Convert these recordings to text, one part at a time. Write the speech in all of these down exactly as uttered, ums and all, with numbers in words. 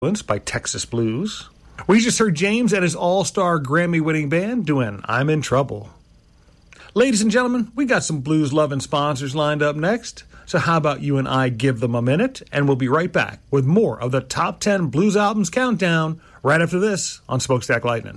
by Texas Blues. We just heard James and his all-star Grammy-winning band doing I'm in Trouble. Ladies and gentlemen, we got some blues-loving sponsors lined up next, so how about you and I give them a minute, and we'll be right back with more of the Top ten Blues Albums Countdown right after this on Smokestack Lightning.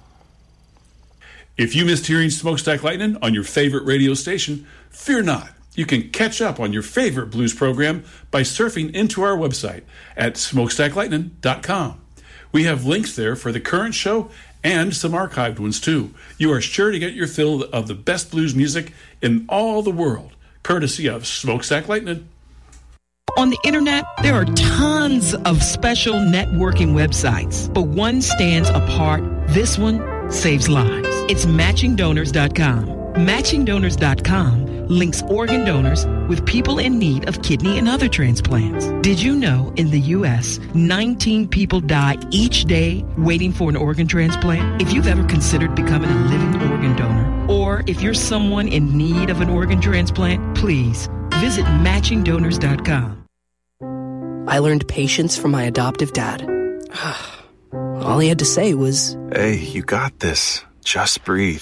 If you missed hearing Smokestack Lightning on your favorite radio station, fear not. You can catch up on your favorite blues program by surfing into our website at smokestack lightning dot com. We have links there for the current show and some archived ones too. You are sure to get your fill of the best blues music in all the world, courtesy of Smokestack Lightning. On the internet, there are tons of special networking websites, but one stands apart. This one saves lives. It's matching donors dot com. matching donors dot com links organ donors with people in need of kidney and other transplants. Did you know in the U S, nineteen people die each day waiting for an organ transplant? If you've ever considered becoming a living organ donor, or if you're someone in need of an organ transplant, please visit matching donors dot com. I learned patience from my adoptive dad. All he had to say was, "Hey, you got this. Just breathe."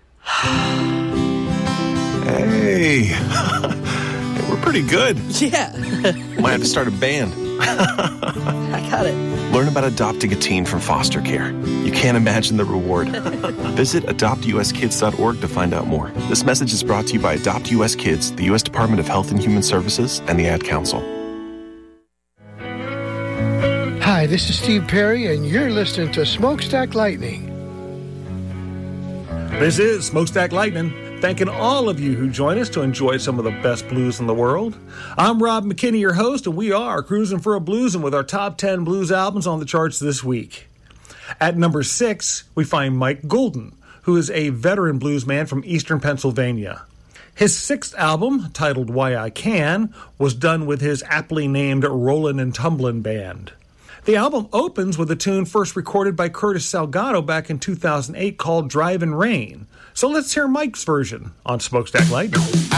Hey. Hey, we're pretty good. Yeah. Might have to start a band. I got it. Learn about adopting a teen from foster care. You can't imagine the reward. Visit adopt u s kids dot org to find out more. This message is brought to you by Adopt U S Kids, the U S Department of Health and Human Services, and the Ad Council. Hi, this is Steve Perry, and you're listening to Smokestack Lightning. This is Smokestack Lightning, thanking all of you who join us to enjoy some of the best blues in the world. I'm Rob McKinney, your host, and we are cruising for a bluesin' with our top ten blues albums on the charts this week. At number six, we find Mike Goulden, who is a veteran blues man from eastern Pennsylvania. His sixth album, titled Why I Can, was done with his aptly named Rollin' and Tumblin' Band. The album opens with a tune first recorded by Curtis Salgado back in two thousand eight called Drivin' Rain. So let's hear Mike's version on Smokestack Lightning.